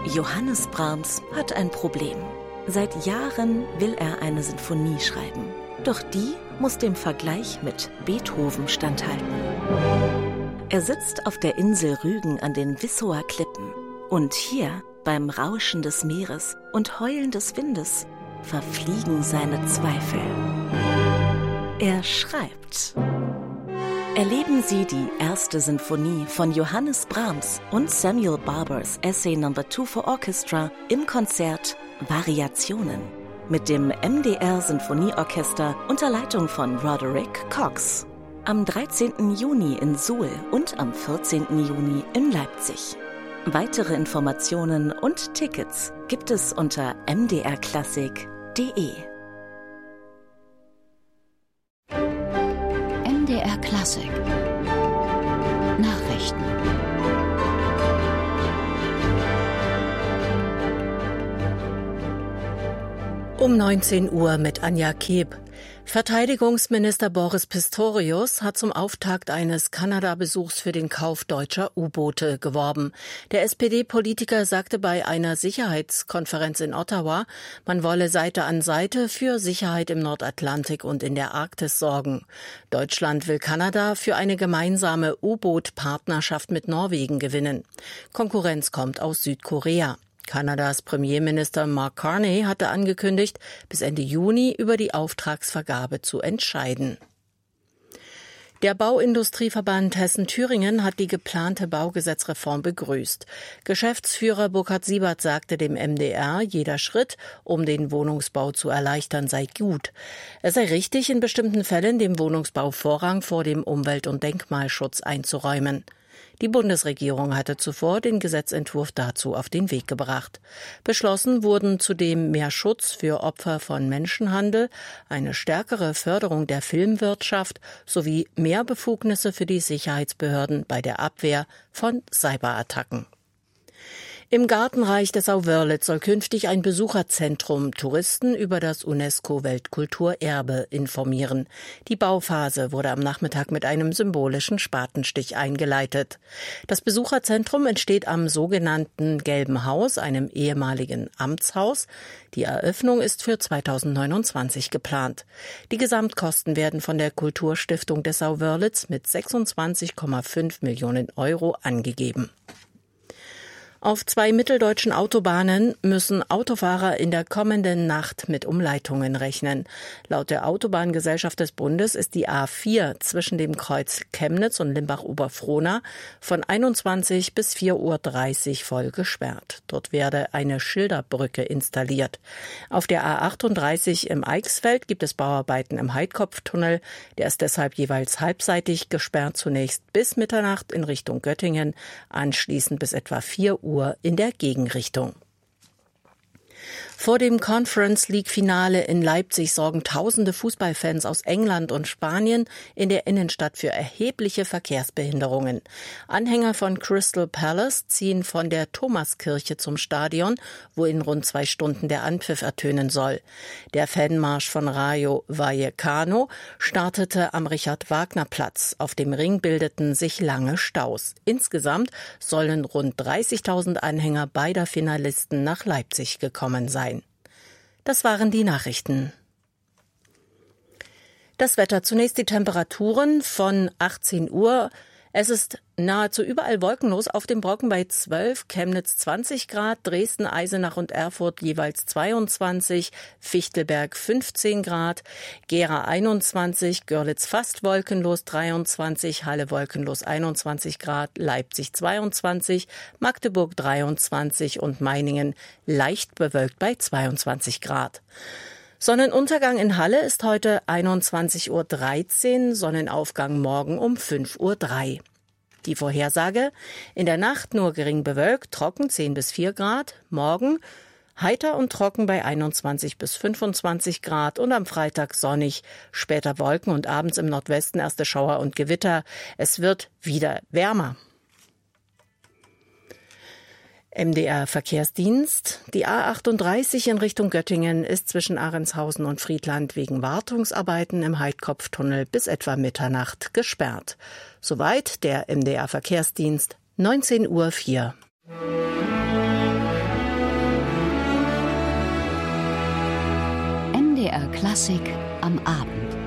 Johannes Brahms hat ein Problem. Seit Jahren will er eine Sinfonie schreiben. Doch die muss dem Vergleich mit Beethoven standhalten. Er sitzt auf der Insel Rügen an den Wissower Klippen. Und hier, beim Rauschen des Meeres und Heulen des Windes, verfliegen seine Zweifel. Er schreibt. Erleben Sie die erste Sinfonie von Johannes Brahms und Samuel Barbers Essay No. 2 for Orchestra im Konzert Variationen mit dem MDR Sinfonieorchester unter Leitung von Roderick Cox. Am 13. Juni in Suhl und am 14. Juni in Leipzig. Weitere Informationen und Tickets gibt es unter mdrklassik.de. MDR Klassik Nachrichten. Um 19 Uhr mit Anja Keb. Verteidigungsminister Boris Pistorius hat zum Auftakt eines Kanada-Besuchs für den Kauf deutscher U-Boote geworben. Der SPD-Politiker sagte bei einer Sicherheitskonferenz in Ottawa, man wolle Seite an Seite für Sicherheit im Nordatlantik und in der Arktis sorgen. Deutschland will Kanada für eine gemeinsame U-Boot-Partnerschaft mit Norwegen gewinnen. Konkurrenz kommt aus Südkorea. Kanadas Premierminister Mark Carney hatte angekündigt, bis Ende Juni über die Auftragsvergabe zu entscheiden. Der Bauindustrieverband Hessen-Thüringen hat die geplante Baugesetzreform begrüßt. Geschäftsführer Burkhard Siebert sagte dem MDR, jeder Schritt, um den Wohnungsbau zu erleichtern, sei gut. Es sei richtig, in bestimmten Fällen dem Wohnungsbau Vorrang vor dem Umwelt- und Denkmalschutz einzuräumen. Die Bundesregierung hatte zuvor den Gesetzentwurf dazu auf den Weg gebracht. Beschlossen wurden zudem mehr Schutz für Opfer von Menschenhandel, eine stärkere Förderung der Filmwirtschaft sowie mehr Befugnisse für die Sicherheitsbehörden bei der Abwehr von Cyberattacken. Im Gartenreich der Sauwörlitz soll künftig ein Besucherzentrum Touristen über das UNESCO-Weltkulturerbe informieren. Die Bauphase wurde am Nachmittag mit einem symbolischen Spatenstich eingeleitet. Das Besucherzentrum entsteht am sogenannten Gelben Haus, einem ehemaligen Amtshaus. Die Eröffnung ist für 2029 geplant. Die Gesamtkosten werden von der Kulturstiftung der Sauwörlitz mit 26,5 Millionen Euro angegeben. Auf 2 mitteldeutschen Autobahnen müssen Autofahrer in der kommenden Nacht mit Umleitungen rechnen. Laut der Autobahngesellschaft des Bundes ist die A4 zwischen dem Kreuz Chemnitz und Limbach-Oberfrohna von 21 bis 4:30 Uhr voll gesperrt. Dort werde eine Schilderbrücke installiert. Auf der A38 im Eichsfeld gibt es Bauarbeiten im Heidkopftunnel. Der ist deshalb jeweils halbseitig gesperrt, zunächst bis Mitternacht in Richtung Göttingen, anschließend bis etwa 4 Uhr in der Gegenrichtung. Vor dem Conference League-Finale in Leipzig sorgen tausende Fußballfans aus England und Spanien in der Innenstadt für erhebliche Verkehrsbehinderungen. Anhänger von Crystal Palace ziehen von der Thomaskirche zum Stadion, wo in rund 2 Stunden der Anpfiff ertönen soll. Der Fanmarsch von Rayo Vallecano startete am Richard-Wagner-Platz. Auf dem Ring bildeten sich lange Staus. Insgesamt sollen rund 30.000 Anhänger beider Finalisten nach Leipzig gekommen sein. Das waren die Nachrichten. Das Wetter. Zunächst die Temperaturen von 18 Uhr. Es ist nahezu überall wolkenlos. Auf dem Brocken bei 12, Chemnitz 20 Grad, Dresden, Eisenach und Erfurt jeweils 22, Fichtelberg 15 Grad, Gera 21, Görlitz fast wolkenlos 23, Halle wolkenlos 21 Grad, Leipzig 22, Magdeburg 23 und Meiningen leicht bewölkt bei 22 Grad. Sonnenuntergang in Halle ist heute 21:13 Uhr, Sonnenaufgang morgen um 5:03 Uhr. Die Vorhersage: in der Nacht nur gering bewölkt, trocken 10 bis 4 Grad, morgen heiter und trocken bei 21 bis 25 Grad und am Freitag sonnig, später Wolken und abends im Nordwesten erste Schauer und Gewitter. Es wird wieder wärmer. MDR Verkehrsdienst. Die A38 in Richtung Göttingen ist zwischen Ahrentshausen und Friedland wegen Wartungsarbeiten im Heidkopftunnel bis etwa Mitternacht gesperrt. Soweit der MDR Verkehrsdienst, 19:04 Uhr. NDR Klassik am Abend.